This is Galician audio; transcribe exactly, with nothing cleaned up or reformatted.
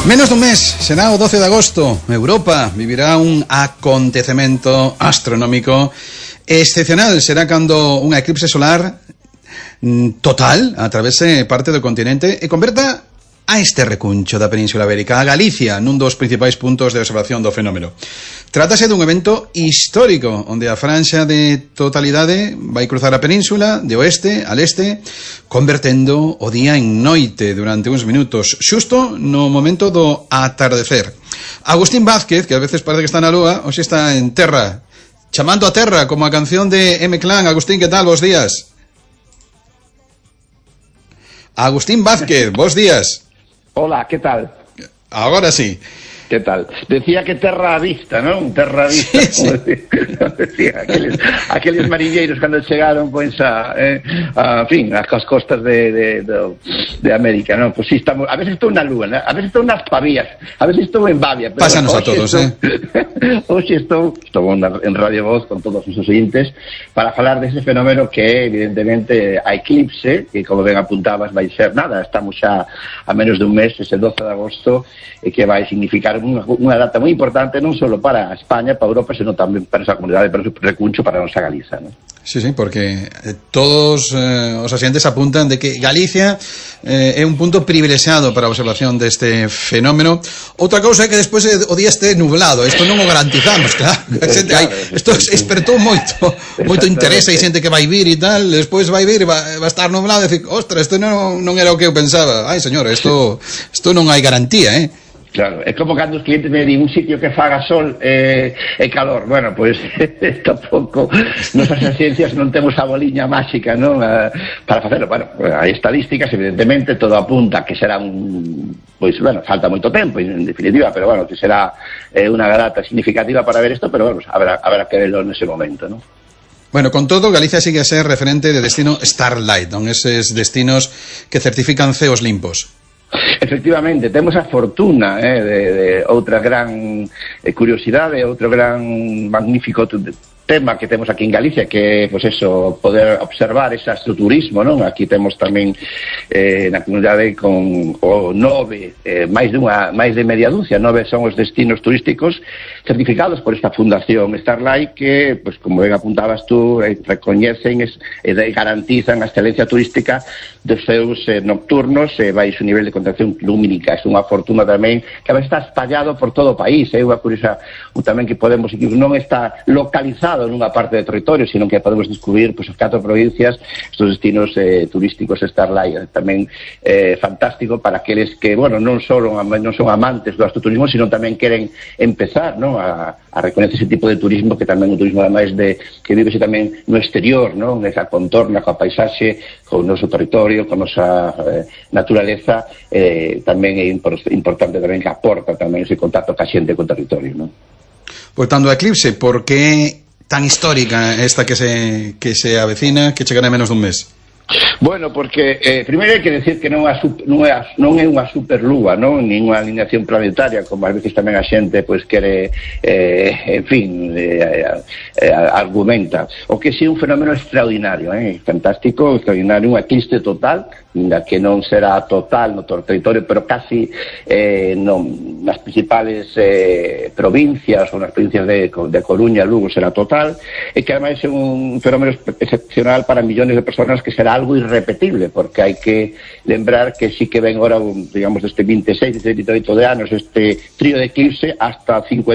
Menos dun mes, será o doce de agosto. Europa vivirá un acontecemento astronómico excepcional. Será cando unha eclipse solar total atravese parte do continente e converta a este recuncho da Península Ibérica, a Galicia, nun dos principais puntos de observación do fenómeno. Trátase dun evento histórico, onde a franxa de totalidade vai cruzar a península de oeste a leste, convertendo o día en noite durante uns minutos, xusto no momento do atardecer. Agustín Vázquez, que a veces parece que está na lúa, hoxe está en terra, chamando a terra, como a canción de M-Clan. Agustín, que tal? Bos días. Agustín Vázquez, bos días. Hola, ¿qué tal? Ahora sí. ¿Qué tal? Decía que terra a vista, non? Terra a vista. Sí, sí. Decía, aqueles, aqueles mariñeiros cando chegaron pois a, eh, a, fin, as costas de, de, de, de América, non? Pois si estamos, a veces estou na lúa, ¿no? A veces estou nas pavías, a veces estou en Bavia. Pero pásanos a todos, estou, eh? Hoxe estou, estou en Radio Voz con todos os oyentes para falar dese fenómeno que evidentemente a eclipse, que como ben apuntabas vai ser nada, estamos xa a menos de un mes, ese doce de agosto, e que vai significar Unha, unha data moi importante non só para España, para Europa, senón tamén para esa comunidade, para o recuncho, para a nosa Galiza, non? Sí, sí, porque eh, todos eh, os asientes apuntan de que Galicia eh, é un punto privilexiado para a observación deste fenómeno. Outra cousa é que despois o día este nublado, isto non o garantizamos, claro. Xente, hai, isto espertou moito moito interese, hai xente que vai vir e tal, despois vai vir e vai, vai estar nublado e decir, ostras, isto non, non era o que eu pensaba. Ai, señor, isto, isto non hai garantía, eh? Claro, é como cando os clientes me din un sitio que faga sol e eh, calor. Bueno, pois pues, tampouco nosas ciencias non temos a boliña máxica, non? Uh, para facelo. Bueno, hai estadísticas, evidentemente, todo apunta que será un... Pois, bueno, falta moito tempo, en definitiva, pero bueno, que será eh, unha data significativa para ver isto, pero bueno, habrá, habrá que verlo nese momento, non? Bueno, con todo, Galicia sigue a ser referente de destino Starlight, non? Eses destinos que certifican ceos limpos. Efectivamente, temos a fortuna eh, de, de outra gran eh, curiosidade, outro gran magnífico tema que temos aquí en Galicia, que, pois eso, poder observar ese astroturismo, non? Aquí temos tamén eh, na comunidade con o nove, eh, máis de unha, máis de media dúcia, nove son os destinos turísticos certificados por esta fundación Starlight que, pois, como ben apuntabas tú, eh, recoñecen e eh, garantizan a excelencia turística dos seus eh, nocturnos e eh, baixo nivel de contaminación lumínica. É unha fortuna tamén que está espallado por todo o país, é eh, unha curiosa tamén que podemos, que non está localizado nunha parte do territorio, sino que podemos descubrir pois, as catro provincias, estes destinos eh, turísticos Starlight, tamén eh, fantástico para aqueles que, bueno, non só non son amantes do astroturismo, sino tamén queren empezar, non, a, a reconocer ese tipo de turismo, que tamén o turismo ademais de que vivese tamén no exterior, non, esa contorna coa paisaxe, con o noso territorio, con a nosa eh, naturaleza, eh, tamén é importante tamén que aporta tamén ese contacto ca xente co territorio, non? Portando a eclipse, por que tan histórica esta que se que se avecina, que chegará menos dun mes? Bueno, porque eh, primeiro hai que decir que non, a, non, é, non é unha superlúa, non? Nin unha alineación planetaria, como a veces tamén a xente pois quere, eh, en fin, eh, eh, argumenta. O que si é un fenómeno extraordinario, eh? Fantástico, extraordinario, unha eclipse total, que non será total no todo o territorio, pero casi eh, non, nas principales eh, provincias ou nas provincias de, de Coruña, Lugo será total, e que ademais é un fenómeno excepcional para millones de personas, que será algo irrepetible, porque hai que lembrar que sí que ven agora, digamos, desde vinte e seis, vinte e oito de anos este trío de eclipse hasta cincuenta